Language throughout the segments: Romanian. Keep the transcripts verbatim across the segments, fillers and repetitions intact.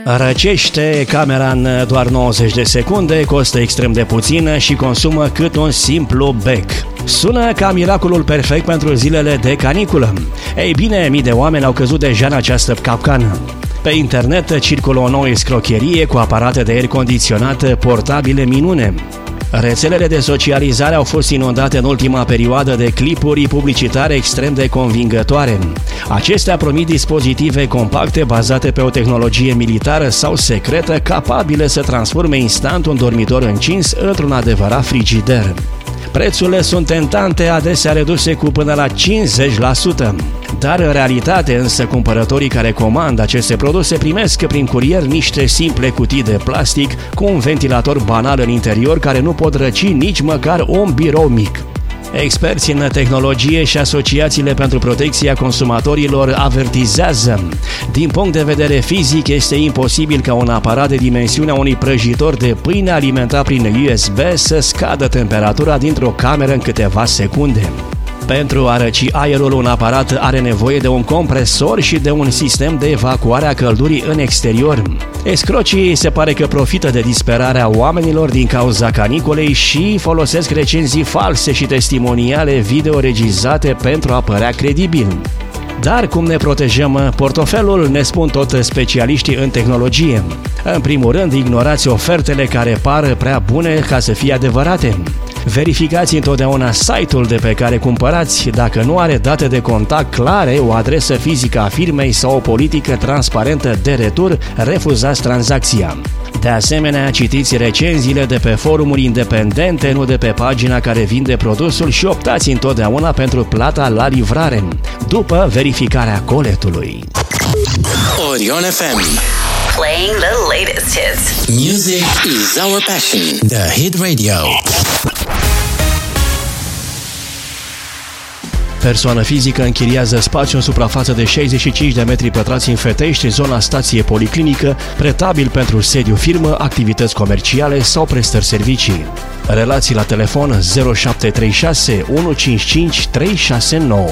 Răcește camera în doar nouăzeci de secunde, costă extrem de puțin și consumă cât un simplu bec. Sună ca miracolul perfect pentru zilele de caniculă. Ei bine, mii de oameni au căzut deja în această capcană. Pe internet circulă o nouă escrocherie cu aparate de aer condiționat portabile minune. Rețelele de socializare au fost inundate în ultima perioadă de clipuri publicitare extrem de convingătoare. Acestea promit dispozitive compacte bazate pe o tehnologie militară sau secretă capabile să transforme instant un dormitor încins într-un adevărat frigider. Prețurile sunt tentante, adesea reduse cu până la cincizeci la sută. Dar în realitate însă cumpărătorii care comandă aceste produse primesc prin curier niște simple cutii de plastic cu un ventilator banal în interior care nu pot răci nici măcar un birou mic. Experții în tehnologie și asociațiile pentru protecția consumatorilor avertizează. Din punct de vedere fizic, este imposibil ca un aparat de dimensiunea unui prăjitor de pâine alimentat prin U S B să scadă temperatura dintr-o cameră în câteva secunde. Pentru a răci aerul, un aparat are nevoie de un compresor și de un sistem de evacuare a căldurii în exterior. Escrocii se pare că profită de disperarea oamenilor din cauza caniculei și folosesc recenzii false și testimoniale video regizate pentru a părea credibil. Dar cum ne protejăm portofelul, ne spun tot specialiștii în tehnologie. În primul rând, ignorați ofertele care par prea bune ca să fie adevărate. Verificați întotdeauna site-ul de pe care cumpărați. Dacă nu are date de contact clare, o adresă fizică a firmei sau o politică transparentă de retur, refuzați tranzacția. De asemenea, citiți recenziile de pe forumuri independente, nu de pe pagina care vinde produsul și optați întotdeauna pentru plata la livrare, după verificarea coletului. Orion F M. Playing the latest hits. Music is our passion. The Hit Radio. Persoană fizică închiriază spațiu în suprafață de șaizeci și cinci de metri pătrați în Fetești, zona stație policlinică, pretabil pentru sediu firmă, activități comerciale sau prestări servicii. Relații la telefon zero șapte trei șase unu cinci cinci trei șase nouă.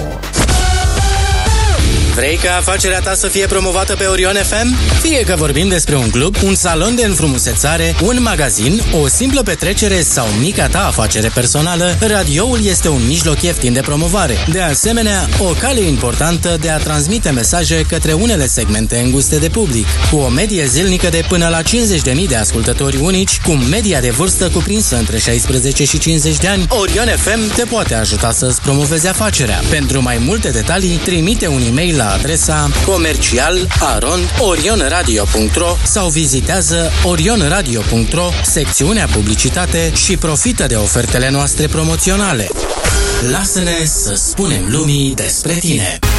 Vrei ca afacerea ta să fie promovată pe Orion F M? Fie că vorbim despre un club, un salon de înfrumusețare, un magazin, o simplă petrecere sau mica ta afacere personală, radioul este un mijloc ieftin de promovare. De asemenea, o cale importantă de a transmite mesaje către unele segmente înguste de public. Cu o medie zilnică de până la cincizeci de mii de ascultători unici, cu media de vârstă cuprinsă între șaisprezece și cincizeci de ani, Orion F M te poate ajuta să-ți promovezi afacerea. Pentru mai multe detalii, trimite un e-mail la adresa comercial arond orionradio punct ro sau vizitează orionradio punct ro, secțiunea publicitate și profită de ofertele noastre promoționale. Lasă-ne să spunem lumii despre tine.